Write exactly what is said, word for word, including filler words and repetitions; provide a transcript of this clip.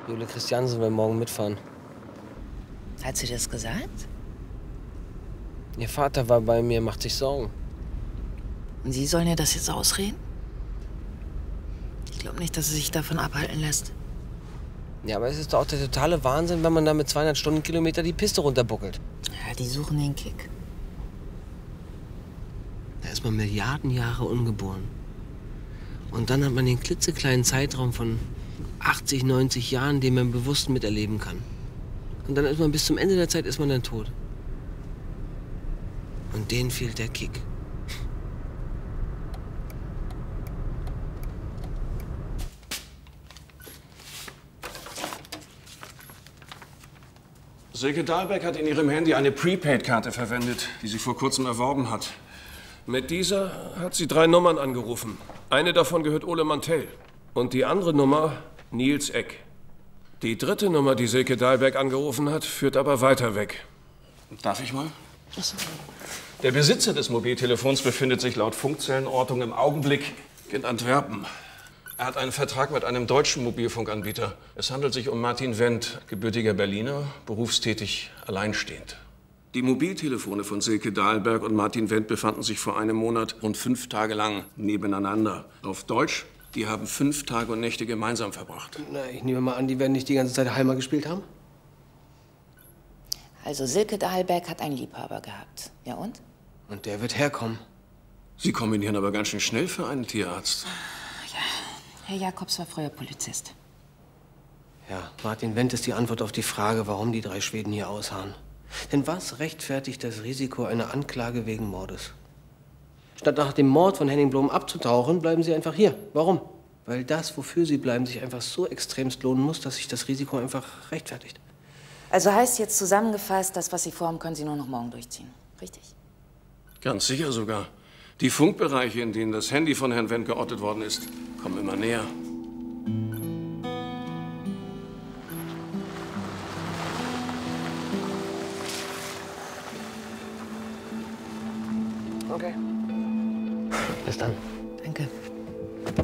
Jule Christiansen will morgen mitfahren. Hat sie das gesagt? Ihr Vater war bei mir, macht sich Sorgen. Und Sie sollen ihr das jetzt ausreden? Ich glaube nicht, dass sie sich davon abhalten lässt. Ja, aber es ist doch auch der totale Wahnsinn, wenn man da mit zweihundert Stundenkilometer die Piste runterbuckelt. Ja, die suchen den Kick. Da ist man Milliarden Jahre ungeboren. Und dann hat man den klitzekleinen Zeitraum von achtzig, neunzig Jahren, den man bewusst miterleben kann. Und dann ist man bis zum Ende der Zeit ist man dann tot. Und denen fehlt der Kick. Silke Dahlbeck hat in ihrem Handy eine Prepaid-Karte verwendet, die sie vor kurzem erworben hat. Mit dieser hat sie drei Nummern angerufen. Eine davon gehört Ole Mantell und die andere Nummer Nils Eck. Die dritte Nummer, die Silke Dahlbeck angerufen hat, führt aber weiter weg. Darf ich mal? Der Besitzer des Mobiltelefons befindet sich laut Funkzellenortung im Augenblick in Antwerpen. Er hat einen Vertrag mit einem deutschen Mobilfunkanbieter. Es handelt sich um Martin Wendt, gebürtiger Berliner, berufstätig, alleinstehend. Die Mobiltelefone von Silke Dahlberg und Martin Wendt befanden sich vor einem Monat rund fünf Tage lang nebeneinander. Auf Deutsch, die haben fünf Tage und Nächte gemeinsam verbracht. Na, ich nehme mal an, die werden nicht die ganze Zeit Heimer gespielt haben? Also Silke Dahlberg hat einen Liebhaber gehabt. Ja und? Und der wird herkommen. Sie kombinieren aber ganz schön schnell für einen Tierarzt. Herr Jakobs war früher Polizist. Ja, Martin Wendt ist die Antwort auf die Frage, warum die drei Schweden hier ausharren. Denn was rechtfertigt das Risiko einer Anklage wegen Mordes? Statt nach dem Mord von Henning Blom abzutauchen, bleiben sie einfach hier. Warum? Weil das, wofür sie bleiben, sich einfach so extremst lohnen muss, dass sich das Risiko einfach rechtfertigt. Also heißt jetzt zusammengefasst, das, was Sie vorhaben, können Sie nur noch morgen durchziehen. Richtig? Ganz sicher sogar. Die Funkbereiche, in denen das Handy von Herrn Wendt geortet worden ist, kommen immer näher. Okay. Bis dann. Danke.